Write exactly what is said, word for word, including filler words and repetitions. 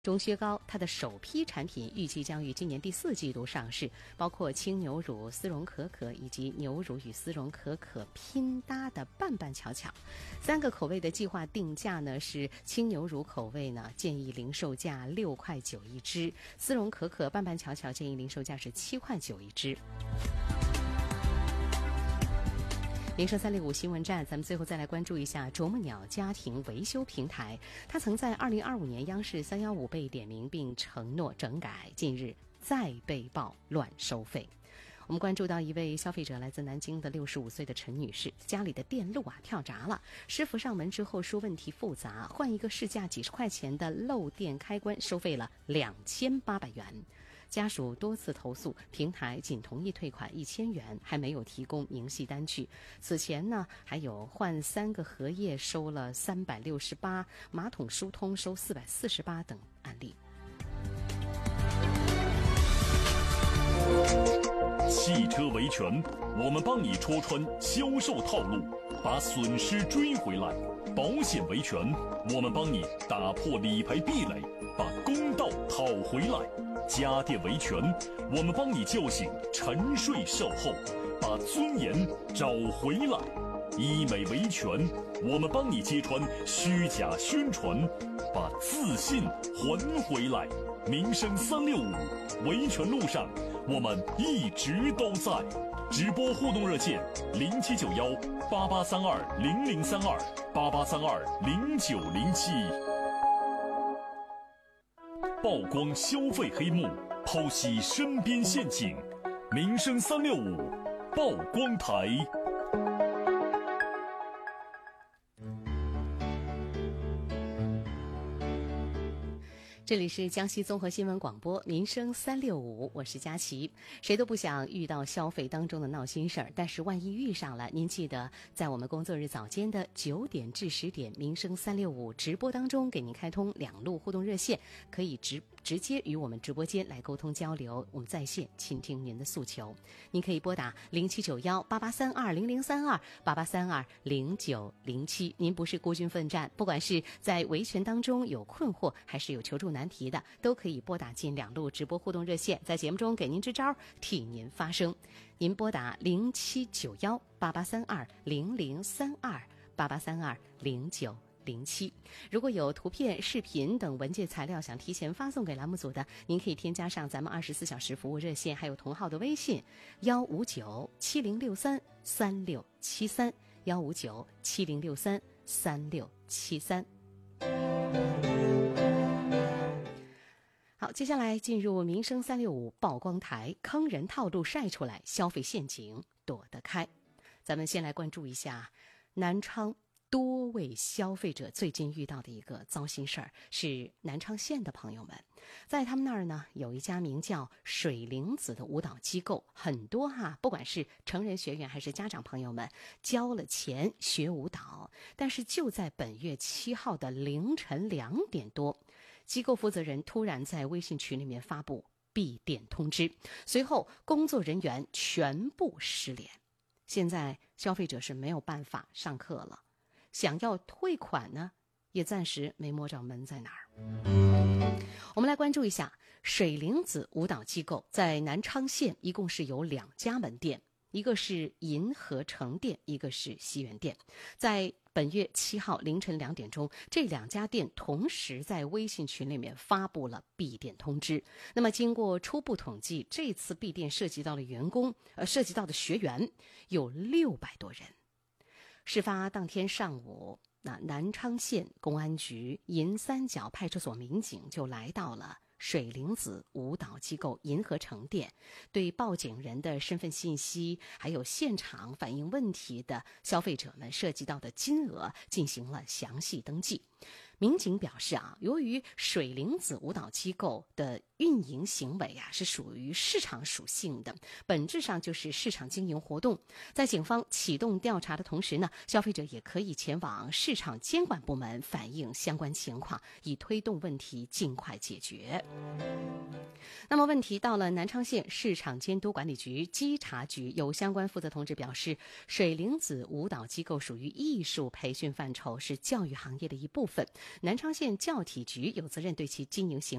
钟薛高它的首批产品预计将于今年第四季度上市，包括轻牛乳丝绒可可以及牛乳与丝绒可可拼搭的拌拌巧巧。三个口味的计划定价呢是轻牛乳口味呢建议零售价六块九一支，丝绒可可拌拌巧巧建议零售价是七块九一支。民生三六五新闻站，咱们最后再来关注一下啄木鸟家庭维修平台。它曾在二零二五年央视三一五被点名并承诺整改，近日再被曝乱收费。我们关注到一位消费者来自南京的六十五岁的陈女士，家里的电路啊跳闸了，师傅上门之后说问题复杂，换一个市价几十块钱的漏电开关收费了两千八百元。家属多次投诉，平台仅同意退款一千元，还没有提供明细单据。此前呢，还有换三个荷叶收了三百六十八，马桶疏通收四百四十八等案例。 汽车维权，我们帮你戳穿销售套路，把损失追回来；保险维权，我们帮你打破理赔壁垒，把公道讨回来；家电维权，我们帮你叫醒沉睡售后，把尊严找回来；医美维权，我们帮你揭穿虚假宣传，把自信还回来。民生三六五，维权路上我们一直都在。直播互动热线零七九幺八八三二零零三二八八三二零九零七。曝光消费黑幕，剖析身边陷阱。民生三六五曝光台。 这里是江西综合新闻广播民生三六五，我是佳琪。谁都不想遇到消费当中的闹心事儿，但是万一遇上了，您记得在我们工作日早间的九点至十点，民生三六五直播当中给您开通两路互动热线，可以直直接与我们直播间来沟通交流，我们在线倾听您的诉求。您可以拨打零七九幺八八三二零零三二八八三二零九零七。您不是孤军奋战，不管是在维权当中有困惑，还是有求助难题的，都可以拨打进两路直播互动热线，在节目中给您支招，替您发声。您拨打零七九幺八八三二零零三二八八三二零九零七。如果有图片、视频等文件材料想提前发送给栏目组的，您可以添加上咱们二十四小时服务热线，还有同号的微信幺五九七零六三三六七三幺五九七零六三三六七三。好，接下来进入民生三六五曝光台，坑人套路晒出来，消费陷阱躲得开。咱们先来关注一下南昌多位消费者最近遇到的一个糟心事儿，是南昌县的朋友们，在他们那儿呢，有一家名叫水灵子的舞蹈机构，很多哈，不管是成人学员还是家长朋友们，交了钱学舞蹈，但是就在本月七号的凌晨两点多，机构负责人突然在微信群里面发布闭店通知，随后工作人员全部失联。现在消费者是没有办法上课了，想要退款呢，也暂时没摸着门在哪儿。我们来关注一下水灵子舞蹈机构，在南昌县一共是有两家门店，一个是银河城店，一个是西园店。在本月七号凌晨两点钟，这两家店同时在微信群里面发布了闭店通知。那么经过初步统计，这次闭店涉及到了员工，呃，涉及到的学员有六百多人。事发当天上午，那南昌县公安局银三角派出所民警就来到了水灵子舞蹈机构银河城店，对报警人的身份信息还有现场反映问题的消费者们涉及到的金额进行了详细登记。民警表示啊，由于水灵子舞蹈机构的运营行为啊是属于市场属性的，本质上就是市场经营活动。在警方启动调查的同时呢，消费者也可以前往市场监管部门反映相关情况，以推动问题尽快解决。那么问题到了南昌县市场监督管理局稽查局，有相关负责同志表示，水灵子舞蹈机构属于艺术培训范畴，是教育行业的一部分。 南昌县教体局有责任对其经营行